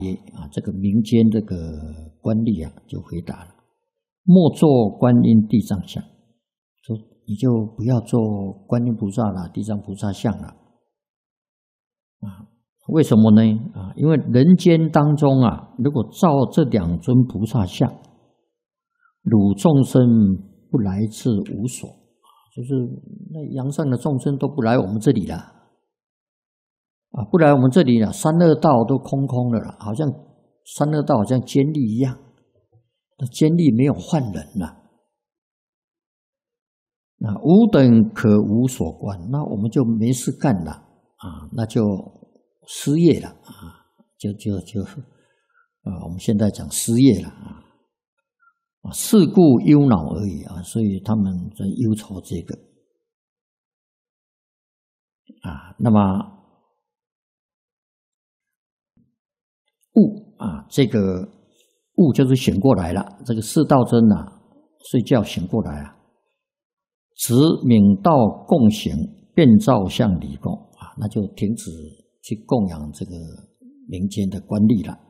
这个民间这个官吏就回答了：莫作观音地藏像，说你就不要做观音菩萨了、地藏菩萨像了。为什么呢？因为人间当中如果造这两尊菩萨像，汝众生不来自无所，就是那阳上的众生都不来我们这里了。不来我们这里了，三恶道都空空了啦，好像三恶道好像监狱一样，那监狱没有犯人了。吾等可无所观，那我们就没事干了那就失业了我们现在讲失业了是故忧恼而已所以他们在忧愁这个那么悟这个悟就是醒过来了。这个四道真睡觉醒过来执冥道供行，遍照相离供那就停止去供养这个民间的官吏了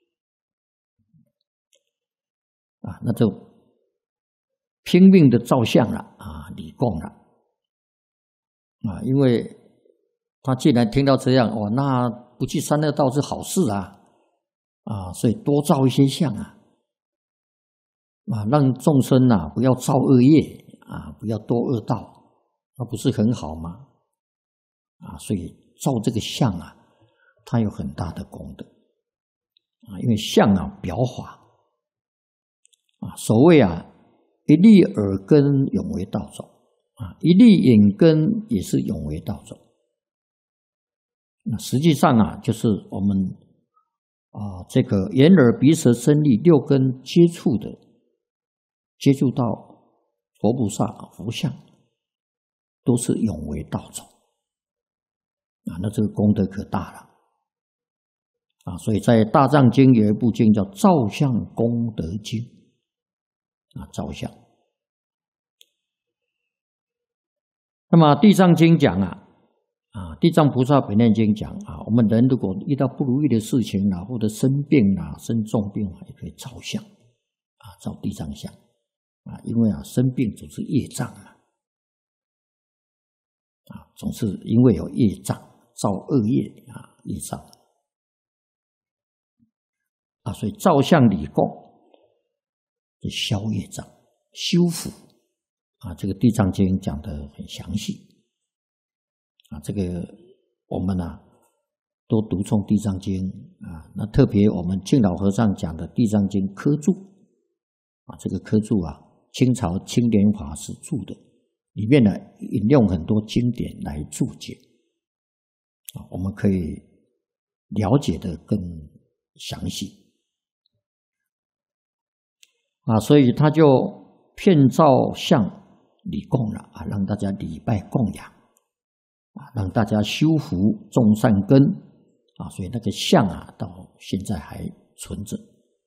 那就拼命的照相了礼供了因为他既然听到这样那不去三恶道是好事所以多造一些相让众生不要造恶业不要堕恶道，那不是很好吗？所以造这个相它有很大的功德因为相表法所谓一粒耳根永为道种一粒眼根也是永为道种。那实际上就是我们这个眼耳鼻舌身意六根接触到佛菩萨佛像，都是永为道种那这个功德可大了所以在大藏经有一部经叫照相功德经照相。那么地藏经讲地藏菩萨本愿经讲我们人如果遇到不如意的事情或者生病生重病也可以照相照地藏像因为生病总是业障总是因为有业障造恶业业障所以照相礼供是消业障修福这个地藏经讲得很详细这个我们都读诵地藏经那特别我们净老和尚讲的地藏经科注这个科注清朝青莲法师注的，里面引用很多经典来注解我们可以了解得更详细所以他就遍照相礼供了让大家礼拜供养让大家修福种善根所以那个相到现在还存着。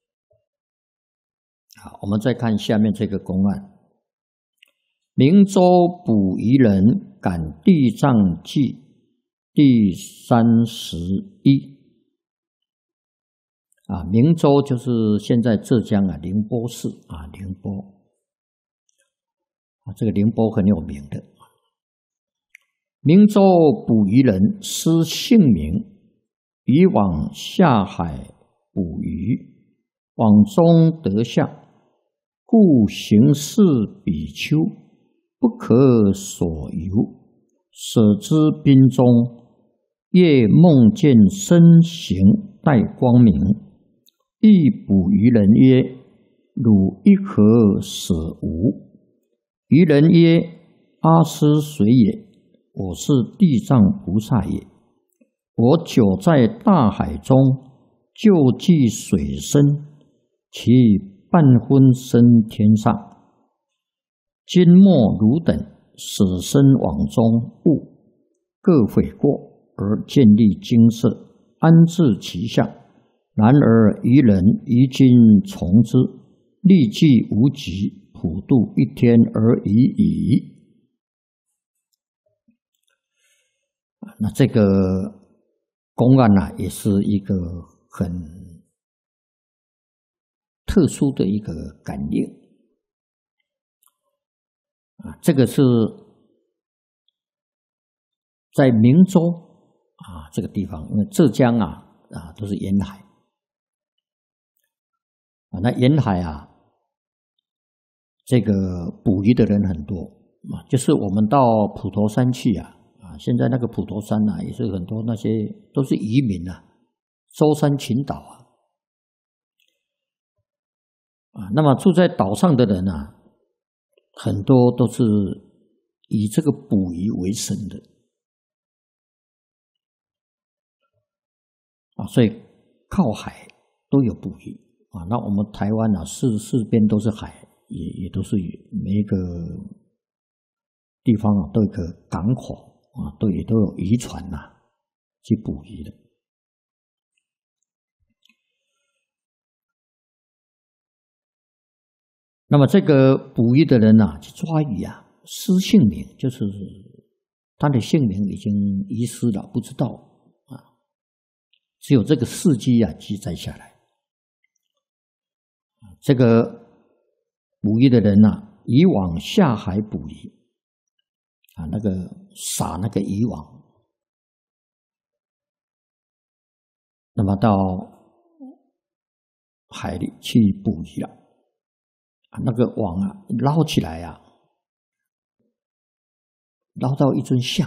好，我们再看下面这个公案：明州卜夷人感地藏记第31明州就是现在浙江宁波市宁波这个宁波很有名的。明州卜夷人失姓名，以往下海捕鱼，往中得相，故行事比丘不可所由。舍之宾中，夜梦见身形带光明，亦卜夷人曰：汝一何舍吾？夷人曰：阿师谁也？我是地藏菩萨也。我久在大海中，救济水生，其半昏生天上。今末汝等舍身网中物，各悔过而建立精舍，安置其相。然而夷人于今从之，立即无极，普度一天而已矣。那这个公案也是一个很特殊的一个感应啊。这个是在明州啊这个地方，因为浙江都是沿海啊，那沿海啊，这个捕鱼的人很多啊，就是我们到普陀山去啊，现在那个普陀山也是很多那些都是渔民舟山群岛那么住在岛上的人很多都是以这个捕鱼为生的所以靠海都有捕鱼那我们台湾四边都是海，也都是每一个地方都有一个港口也都有渔船去捕鱼的。那么这个捕鱼的人去抓鱼失姓名，就是他的姓名已经遗失了，不知道只有这个事迹记载下来。这个捕鱼的人以网下海捕鱼那个撒那个渔网，那么到海里去捕鱼了那个网捞起来捞到一尊像，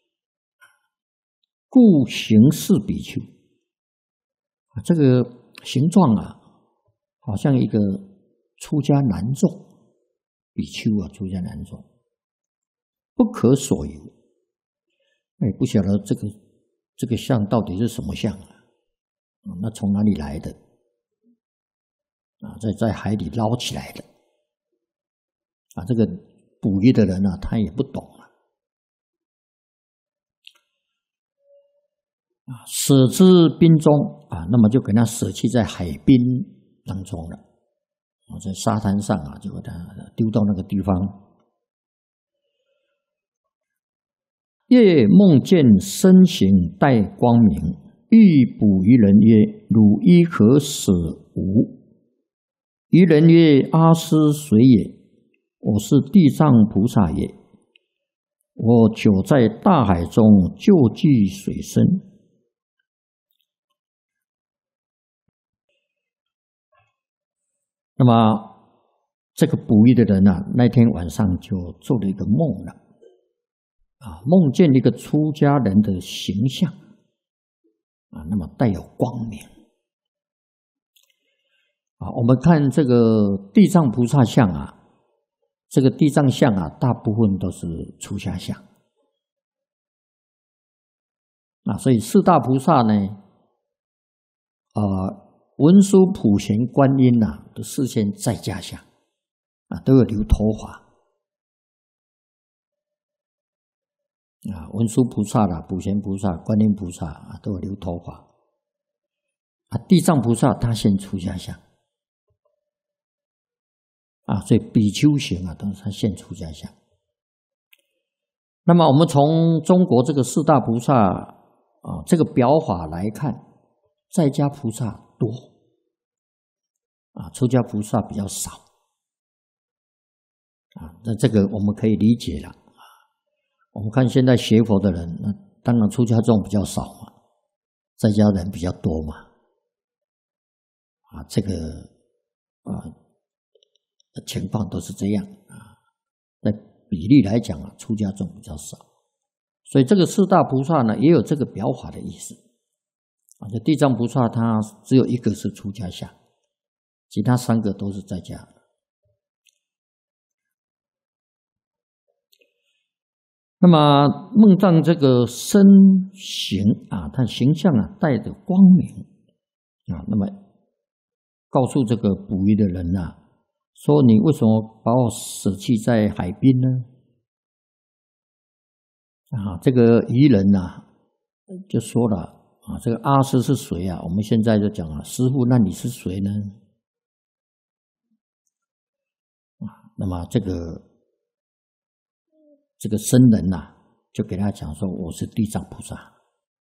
故形似比丘这个形状好像一个出家男众，比丘出家男众，不可所有。不晓得这个像到底是什么像那从哪里来的在海里捞起来的这个捕鱼的人他也不懂舍之滨中那么就给他舍弃在海滨当中了在沙滩上就把它丢到那个地方。夜梦见身形带光明，欲捕鱼人曰：汝亦可舍吾？渔人曰：阿师谁也？我是地藏菩萨也。我久在大海中，救济水深。那么这个捕鱼的人那天晚上就做了一个梦了梦见一个出家人的形象那么带有光明我们看这个地藏菩萨像这个地藏像大部分都是出家像所以四大菩萨呢文殊、普贤、观音都示现在家相都有留头发文殊菩萨普贤菩萨、观音菩萨都有留头发地藏菩萨他现出家相所以比丘行都是他现出家相。那么我们从中国这个四大菩萨这个表法来看，在家菩萨多出家菩萨比较少那这个我们可以理解了我们看现在学佛的人，那当然出家众比较少嘛，在家人比较多嘛这个情况都是这样在比例来讲出家众比较少，所以这个四大菩萨呢也有这个表法的意思这地藏菩萨他只有一个是出家相，其他三个都是在家。那么梦藏这个身形他形象带着光明那么告诉这个捕鱼的人说你为什么把我舍弃在海滨呢？这个渔人就说了这个阿师是谁我们现在就讲师父，那你是谁呢？那么这个僧人就给他讲说，我是地藏菩萨